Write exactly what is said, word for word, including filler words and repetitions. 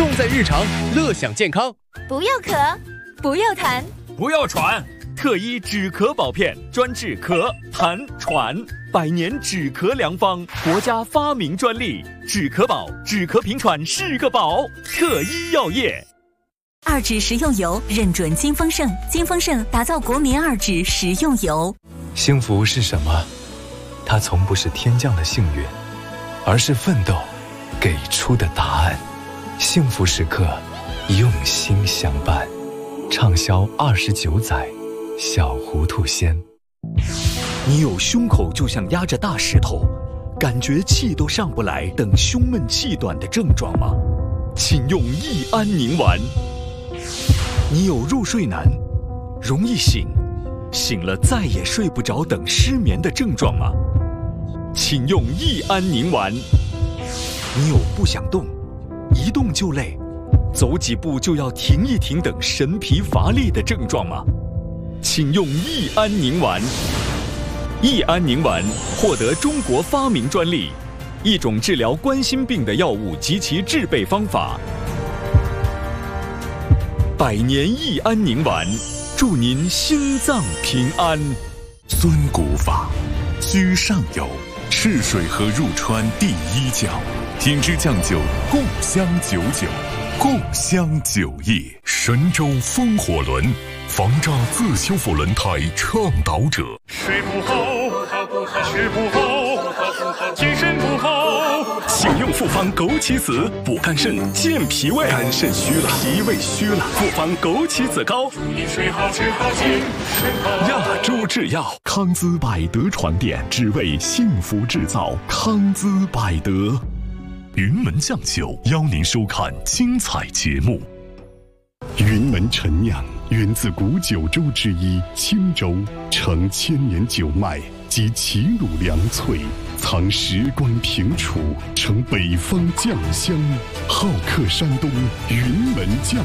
重在日常，乐享健康。 不要咳，不要痰， 不要喘。特医止咳宝片专治咳、痰、喘，百年止咳良方，国家发明专利。止咳宝，止咳平喘是个宝。特医药业。 二指食用油认准金丰盛，金丰盛打造国民二指食用油。 幸福是什么？它从不是天降的幸运，而是奋斗给出的答案。幸福时刻，用心相伴，畅销二十九载。小糊涂仙。 你有胸口就像压着大石头，感觉气都上不来等胸闷气短的症状吗？请用益安宁丸。你有入睡难，容易醒，醒了再也睡不着等失眠的症状吗？请用益安宁丸。你有不想动，一动就累，走几步就要停一停等神疲乏力的症状吗？请用益安宁丸。益安宁丸获得中国发明专利，一种治疗冠心病的药物及其制备方法。百年益安宁丸，祝您心脏平安。 尊古法，居上游，赤水河入川第一窖，品质酱酒，共襄九九，共襄酒业。神州风火轮，防诈自修复轮胎倡导者。 睡不好，吃不好，精神不好， 请用复方枸杞子补肝肾、健脾胃。肝肾虚了，脾胃虚了，复方枸杞子膏。 祝你睡好吃好精神好。 亚洲制药，康姿百德床垫，只为幸福制造。康姿百德。云门酱酒邀您收看精彩节目。云门陈酿源自古九州之一青州，承千年酒脉及齐鲁良萃，藏时关平楚，成北方酱香，好客山东云门酱